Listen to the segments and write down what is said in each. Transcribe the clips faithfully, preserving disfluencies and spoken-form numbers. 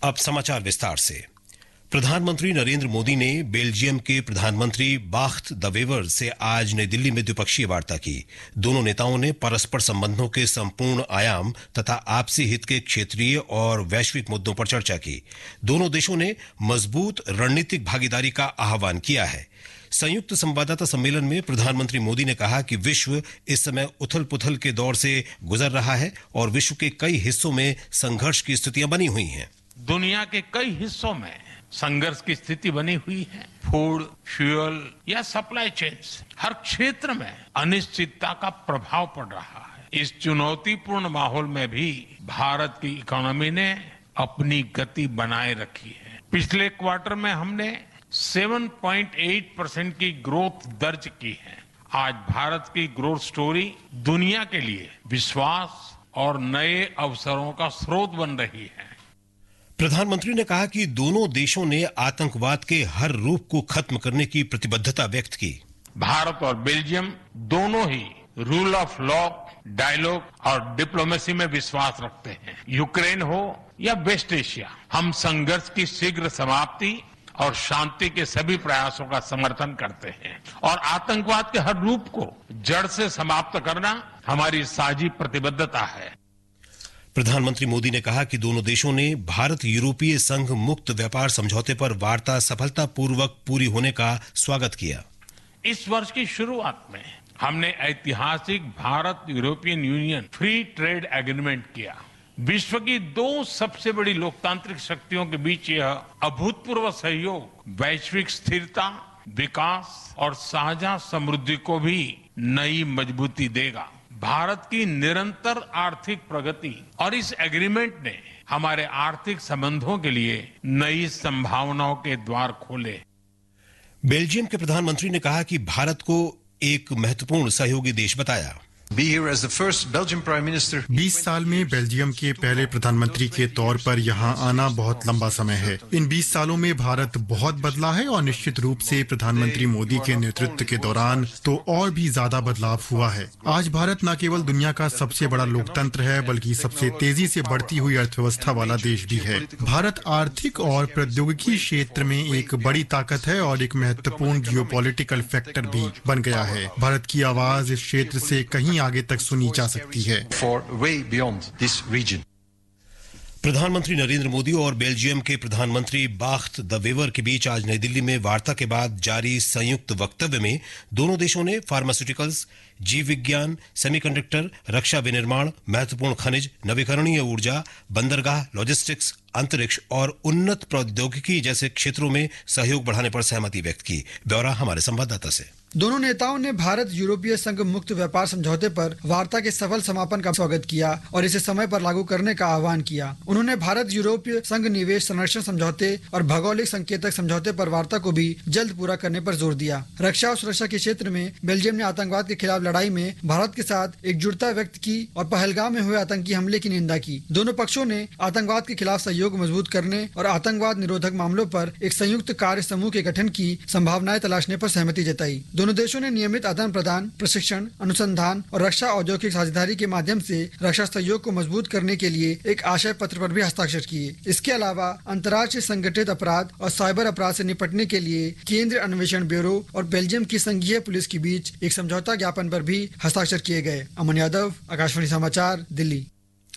अब समाचार विस्तार से। प्रधानमंत्री नरेंद्र मोदी ने बेल्जियम के प्रधानमंत्री बाख्त द वेवर से आज नई दिल्ली में द्विपक्षीय वार्ता की। दोनों नेताओं ने परस्पर संबंधों के संपूर्ण आयाम तथा आपसी हित के क्षेत्रीय और वैश्विक मुद्दों पर चर्चा की। दोनों देशों ने मजबूत रणनीतिक भागीदारी का आह्वान किया है। संयुक्त संवाददाता सम्मेलन में प्रधानमंत्री मोदी ने कहा कि विश्व इस समय उथल पुथल के दौर से गुजर रहा है और विश्व के कई हिस्सों में संघर्ष की स्थितियां बनी हुई हैं। दुनिया के कई हिस्सों में संघर्ष की स्थिति बनी हुई है। फूड, फ्यूल या सप्लाई चेन्स, हर क्षेत्र में अनिश्चितता का प्रभाव पड़ रहा है। इस चुनौतीपूर्ण माहौल में भी भारत की इकोनॉमी ने अपनी गति बनाए रखी है। पिछले क्वार्टर में हमने सात पॉइंट आठ परसेंट की ग्रोथ दर्ज की है। आज भारत की ग्रोथ स्टोरी दुनिया के लिए विश्वास और नए अवसरों का स्रोत बन रही है। प्रधानमंत्री ने कहा कि दोनों देशों ने आतंकवाद के हर रूप को खत्म करने की प्रतिबद्धता व्यक्त की। भारत और बेल्जियम दोनों ही रूल ऑफ लॉ, डायलॉग और डिप्लोमेसी में विश्वास रखते हैं। यूक्रेन हो या वेस्ट एशिया, हम संघर्ष की शीघ्र समाप्ति और शांति के सभी प्रयासों का समर्थन करते हैं और आतंकवाद के हर रूप को जड़ से समाप्त करना हमारी साझी प्रतिबद्धता है। प्रधानमंत्री मोदी ने कहा कि दोनों देशों ने भारत यूरोपीय संघ मुक्त व्यापार समझौते पर वार्ता सफलतापूर्वक पूरी होने का स्वागत किया। इस वर्ष की शुरुआत में हमने ऐतिहासिक Bharat European union free trade agreement किया। विश्व की दो सबसे बड़ी लोकतांत्रिक शक्तियों के बीच यह अभूतपूर्व सहयोग वैश्विक स्थिरता, विकास और साझा समृद्धि को भी नई मजबूती देगा। भारत की निरंतर आर्थिक प्रगति और इस एग्रीमेंट ने हमारे आर्थिक संबंधों के लिए नई संभावनाओं के द्वार खोले। बेल्जियम के प्रधानमंत्री ने कहा कि भारत को एक महत्वपूर्ण सहयोगी देश बताया। बीस साल में बेल्जियम के पहले प्रधानमंत्री के तौर पर यहाँ आना बहुत लंबा समय है। इन बीस सालों में भारत बहुत बदला है और निश्चित रूप से प्रधानमंत्री मोदी के नेतृत्व के दौरान तो और भी ज्यादा बदलाव हुआ है। आज भारत न केवल दुनिया का सबसे बड़ा लोकतंत्र है, बल्कि सबसे तेजी से बढ़ती हुई अर्थव्यवस्था वाला देश भी है। भारत आर्थिक और प्रौद्योगिकी क्षेत्र में एक बड़ी ताकत है और एक महत्वपूर्ण जियोपॉलिटिकल फैक्टर भी बन गया है। भारत की आवाज इस क्षेत्र से कहीं आगे तक सुनी जा सकती है। प्रधानमंत्री नरेंद्र मोदी और बेल्जियम के प्रधानमंत्री बाख्त द वेवर के बीच आज नई दिल्ली में वार्ता के बाद जारी संयुक्त वक्तव्य में दोनों देशों ने फार्मास्यूटिकल्स, जीव विज्ञान, सेमीकंडक्टर, रक्षा विनिर्माण, महत्वपूर्ण खनिज, नवीकरणीय ऊर्जा, बंदरगाह, लॉजिस्टिक्स, अंतरिक्ष और उन्नत प्रौद्योगिकी जैसे क्षेत्रों में सहयोग बढ़ाने पर सहमति व्यक्त की। ब्यौरा हमारे संवाददाता से। दोनों नेताओं ने भारत यूरोपीय संघ मुक्त व्यापार समझौते पर वार्ता के सफल समापन का स्वागत किया और इसे समय पर लागू करने का आह्वान किया। उन्होंने भारत यूरोपीय संघ निवेश संरक्षण समझौते और भौगोलिक संकेतक समझौते पर वार्ता को भी जल्द पूरा करने पर जोर दिया। रक्षा और सुरक्षा के क्षेत्र में बेल्जियम ने आतंकवाद के खिलाफ लड़ाई में भारत के साथ एकजुटता व्यक्त की और पहलगाम में हुए आतंकी हमले की निंदा की। दोनों पक्षों ने आतंकवाद के खिलाफ सहयोग मजबूत करने और आतंकवाद निरोधक मामलों पर एक संयुक्त कार्य समूह के गठन की संभावनाएं तलाशने पर सहमति जताई। दोनों देशों ने नियमित आदान प्रदान, प्रशिक्षण, अनुसंधान और रक्षा औद्योगिक साझेदारी के माध्यम से रक्षा सहयोग को मजबूत करने के लिए एक आशय पत्र पर भी हस्ताक्षर किए। इसके अलावा अंतर्राष्ट्रीय संगठित अपराध और साइबर अपराध से निपटने के लिए केंद्रीय अन्वेषण ब्यूरो और बेल्जियम की संघीय पुलिस के बीच एक समझौता ज्ञापन पर भी हस्ताक्षर किए गए। अमन यादव, आकाशवाणी समाचार, दिल्ली।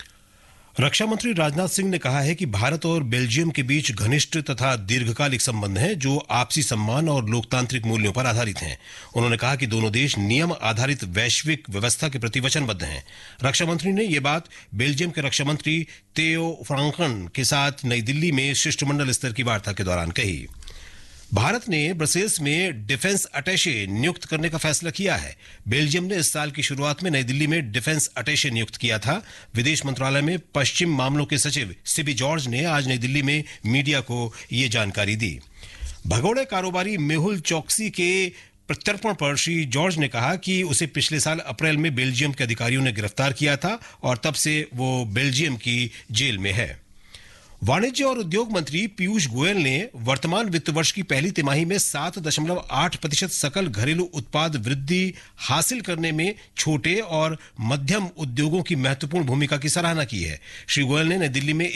रक्षा मंत्री राजनाथ सिंह ने कहा है कि भारत और बेल्जियम के बीच घनिष्ठ तथा दीर्घकालिक संबंध हैं जो आपसी सम्मान और लोकतांत्रिक मूल्यों पर आधारित हैं। उन्होंने कहा कि दोनों देश नियम आधारित वैश्विक व्यवस्था के प्रति वचनबद्ध हैं। रक्षा मंत्री ने यह बात बेल्जियम के रक्षा मंत्री theo Franken के साथ नई दिल्ली में शिष्टमंडल स्तर की वार्ता के दौरान कही। भारत ने ब्रसेल्स में डिफेंस अटैचे नियुक्त करने का फैसला किया है। बेल्जियम ने इस साल की शुरुआत में नई दिल्ली में डिफेंस अटैचे नियुक्त किया था। विदेश मंत्रालय में पश्चिम मामलों के सचिव सिबी जॉर्ज ने आज नई दिल्ली में मीडिया को ये जानकारी दी। भगोड़े कारोबारी मेहुल चौकसी के प्रत्यर्पण पर श्री जॉर्ज ने कहा कि उसे पिछले साल अप्रैल में बेल्जियम के अधिकारियों ने गिरफ्तार किया था और तब से वो बेल्जियम की जेल में है। वाणिज्य और उद्योग मंत्री पीयूष गोयल ने वर्तमान वित्त वर्ष की पहली तिमाही में सात दशमलव आठ प्रतिशत सकल घरेलू उत्पाद वृद्धि हासिल करने में छोटे और मध्यम उद्योगों की महत्वपूर्ण भूमिका की सराहना की है। श्री गोयल ने नई दिल्ली में